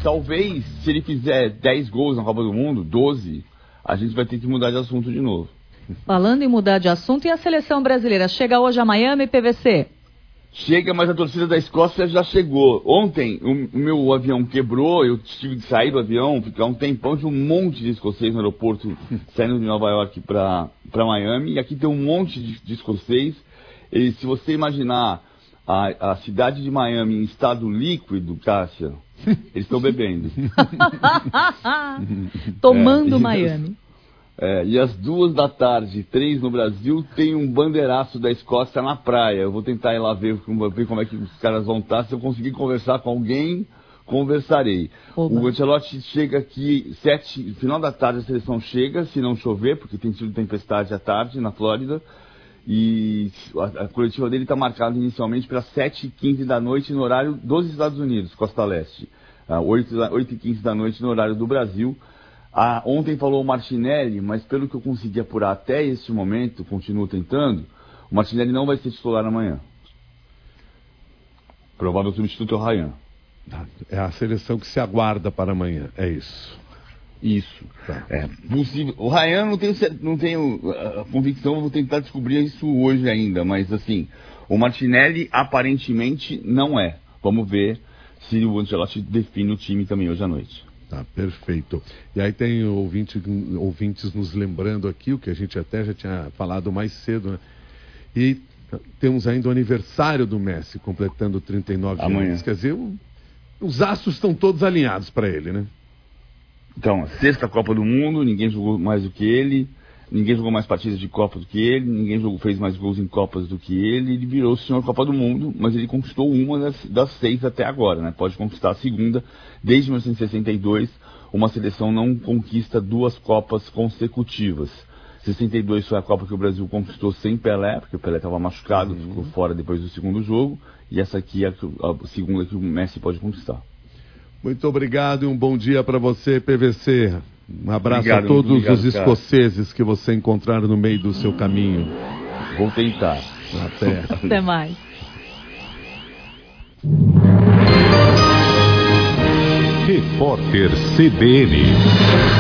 talvez, se ele fizer 10 gols na Copa do Mundo, 12, a gente vai ter que mudar de assunto de novo. Falando em mudar de assunto, e a seleção brasileira? Chega hoje a Miami, PVC? Chega, mas a torcida da Escócia já chegou. Ontem, o meu avião quebrou, eu tive que sair do avião, ficar um tempão, de um monte de escocês no aeroporto, saindo de Nova York para Miami, e aqui tem um monte de escocês. E se você imaginar a cidade de Miami em estado líquido, Cássia, eles estão bebendo. Tomando Miami. E às 14h, 3 no Brasil, tem um bandeiraço da Escócia na praia. Eu vou tentar ir lá ver como é que os caras vão estar. Se eu conseguir conversar com alguém, conversarei. Oba. O Ancelotti chega aqui, final da tarde a seleção chega, se não chover, porque tem sido tempestade à tarde na Flórida. E a coletiva dele está marcada inicialmente para 7h15 da noite no horário dos Estados Unidos, Costa Leste. 8h15 da noite no horário do Brasil. Ontem falou o Martinelli, mas pelo que eu consegui apurar até este momento, continuo tentando, o Martinelli não vai ser titular amanhã. Provável substituto é o Ryan. É a seleção que se aguarda para amanhã, é isso. Isso. Tá. Possível. O Ryan não tenho a convicção, vou tentar descobrir isso hoje ainda, mas assim, o Martinelli aparentemente não é. Vamos ver se o Ancelotti define o time também hoje à noite. Tá, perfeito. E aí tem ouvintes nos lembrando aqui, o que a gente até já tinha falado mais cedo, né? E temos ainda o aniversário do Messi, completando 39 anos. Quer dizer, os astros estão todos alinhados para ele, né? Então, a sexta Copa do Mundo, ninguém jogou mais do que ele, ninguém jogou mais partidas de Copa do que ele, ninguém fez mais gols em Copas do que ele virou o senhor Copa do Mundo, mas ele conquistou uma das 6 até agora, né? Pode conquistar a segunda. Desde 1962, uma seleção não conquista 2 Copas consecutivas. 62 foi a Copa que o Brasil conquistou sem Pelé, porque o Pelé estava machucado, ficou fora depois do segundo jogo, e essa aqui é a segunda que o Messi pode conquistar. Muito obrigado e um bom dia para você, PVC. Um abraço a todos os escoceses que você encontrar no meio do seu caminho. Vou tentar. Até mais. Repórter CBN.